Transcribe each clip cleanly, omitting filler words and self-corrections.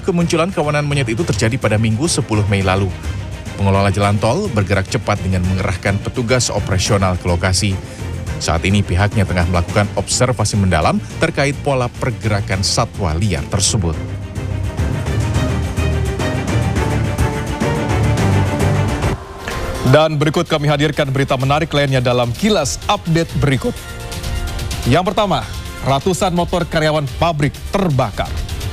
kemunculan kawanan monyet itu terjadi pada Minggu 10 Mei lalu. Pengelola jalan tol bergerak cepat dengan mengerahkan petugas operasional ke lokasi. Saat ini pihaknya tengah melakukan observasi mendalam terkait pola pergerakan satwa liar tersebut. Dan berikut kami hadirkan berita menarik lainnya dalam Kilas Update berikut. Yang pertama, ratusan motor karyawan pabrik terbakar.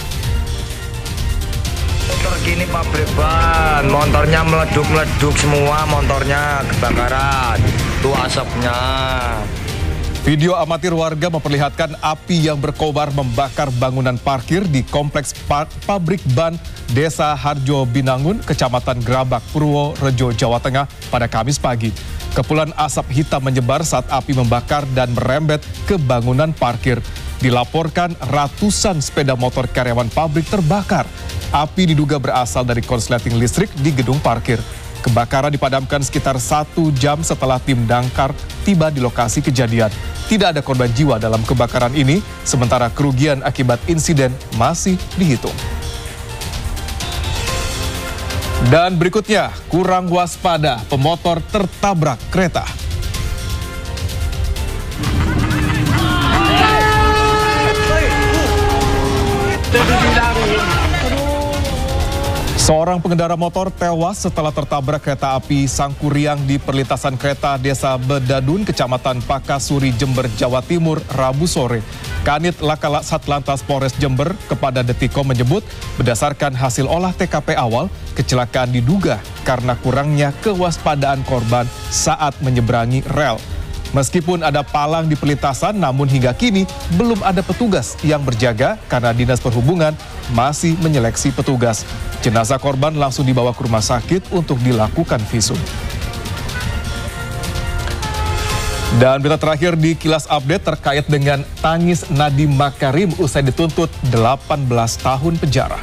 Motor gini pabrik ban, motornya meleduk-meleduk semua, motornya kebakaran. Itu asapnya. Video amatir warga memperlihatkan api yang berkobar membakar bangunan parkir di kompleks pabrik ban Desa Harjo Binangun, Kecamatan Grabak, Purworejo, Jawa Tengah pada Kamis pagi. Kepulan asap hitam menyebar saat api membakar dan merembet ke bangunan parkir. Dilaporkan ratusan sepeda motor karyawan pabrik terbakar. Api diduga berasal dari korsleting listrik di gedung parkir. Kebakaran dipadamkan sekitar 1 jam setelah tim damkar tiba di lokasi kejadian. Tidak ada korban jiwa dalam kebakaran ini, sementara kerugian akibat insiden masih dihitung. Dan berikutnya, kurang waspada, pemotor tertabrak kereta. Seorang pengendara motor tewas setelah tertabrak kereta api Sangkuriang di perlintasan kereta Desa Bedadun, Kecamatan Pakasuri, Jember, Jawa Timur, Rabu sore. Kanit Laka Satlantas Polres Jember kepada Detikkom menyebut, berdasarkan hasil olah TKP awal, kecelakaan diduga karena kurangnya kewaspadaan korban saat menyeberangi rel. Meskipun ada palang di perlintasan, namun hingga kini belum ada petugas yang berjaga karena Dinas Perhubungan masih menyeleksi petugas. Jenazah korban langsung dibawa ke rumah sakit untuk dilakukan visum. Dan berita terakhir di Kilas Update terkait dengan tangis Nadiem Makarim usai dituntut 18 tahun penjara.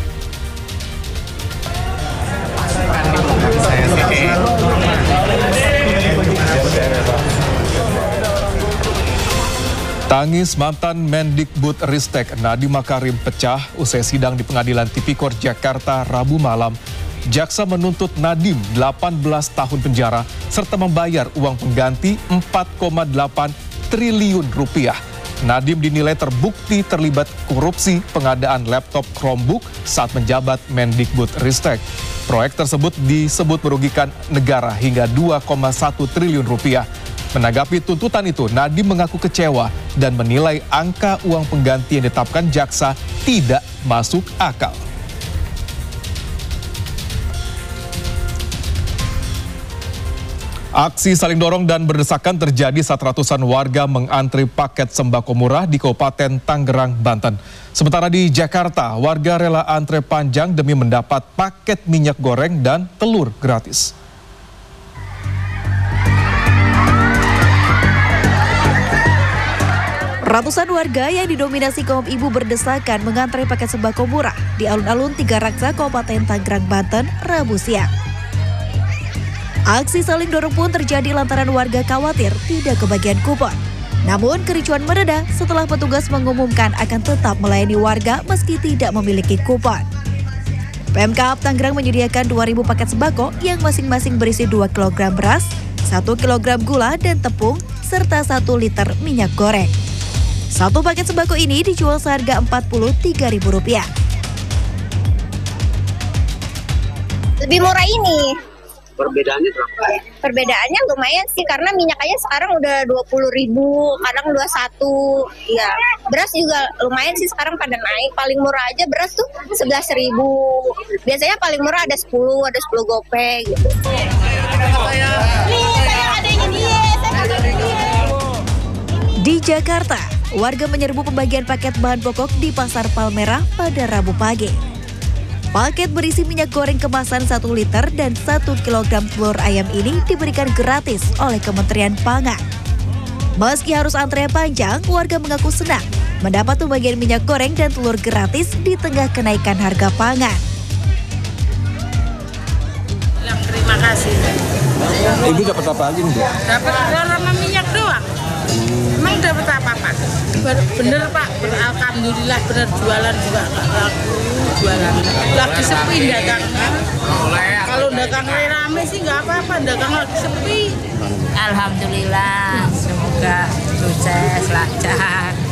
Tangis mantan Mendikbudristek Nadiem Makarim pecah usai sidang di Pengadilan Tipikor Jakarta Rabu malam. Jaksa menuntut Nadiem 18 tahun penjara serta membayar uang pengganti 4,8 triliun rupiah. Nadiem dinilai terbukti terlibat korupsi pengadaan laptop Chromebook saat menjabat Mendikbudristek. Proyek tersebut disebut merugikan negara hingga 2,1 triliun rupiah. Menanggapi tuntutan itu, Nadiem mengaku kecewa dan menilai angka uang pengganti yang ditetapkan jaksa tidak masuk akal. Aksi saling dorong dan berdesakan terjadi saat ratusan warga mengantri paket sembako murah di Kabupaten Tangerang, Banten. Sementara di Jakarta, warga rela antre panjang demi mendapat paket minyak goreng dan telur gratis. Ratusan warga yang didominasi kaum ibu berdesakan mengantre paket sembako murah di alun-alun Tiga Raksa, Kabupaten Tangerang, Banten, Rabu siang. Aksi saling dorong pun terjadi lantaran warga khawatir tidak kebagian kupon. Namun kericuan mereda setelah petugas mengumumkan akan tetap melayani warga meski tidak memiliki kupon. Pemkab Tangerang menyediakan 2.000 paket sembako yang masing-masing berisi 2 kg beras, 1 kg gula dan tepung, serta 1 liter minyak goreng. Satu paket sembako ini dijual seharga Rp43.000. Lebih murah ini. Perbedaannya berapa? Perbedaannya lumayan sih karena minyak aja sekarang udah 20.000, kadang 21. Iya. Beras juga lumayan sih sekarang pada naik. Paling murah aja beras tuh 11.000. Biasanya paling murah ada 10 gopek gitu. Di Jakarta, warga menyerbu pembagian paket bahan pokok di Pasar Palmerah pada Rabu pagi. Paket berisi minyak goreng kemasan 1 liter dan 1 kg telur ayam ini diberikan gratis oleh Kementerian Pangan. Meski harus antrean panjang, warga mengaku senang mendapat pembagian minyak goreng dan telur gratis di tengah kenaikan harga pangan. Terima kasih. Ibu dapat apa aja nih? Dapat telur sama minyak doang. Emang dapat apa Pak? Bener Pak, alhamdulillah bener, jualan juga nggak laku, jualan lagi sepi dagang. Kalau dagang rame sih nggak apa-apa, dagang lagi sepi. Alhamdulillah, semoga sukses lancar.